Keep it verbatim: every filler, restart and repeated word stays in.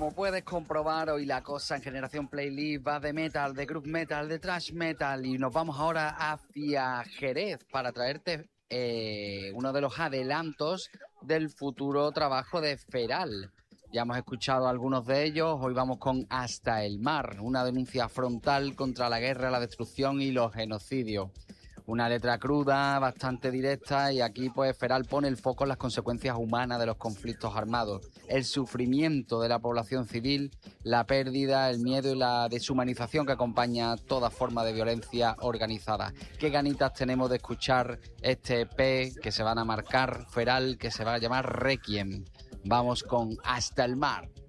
como puedes comprobar, hoy la cosa en Generación Playlist va de metal, de group metal, de thrash metal, y nos vamos ahora hacia Jerez para traerte eh, uno de los adelantos del futuro trabajo de Feral. Ya hemos escuchado algunos de ellos, hoy vamos con Hasta el Mar, una denuncia frontal contra la guerra, la destrucción y los genocidios. Una letra cruda, bastante directa, y aquí pues Feral pone el foco en las consecuencias humanas de los conflictos armados, el sufrimiento de la población civil, la pérdida, el miedo y la deshumanización que acompaña toda forma de violencia organizada. Qué ganitas tenemos de escuchar este E P que se van a marcar, Feral, que se va a llamar Requiem. Vamos con Hasta el Mar.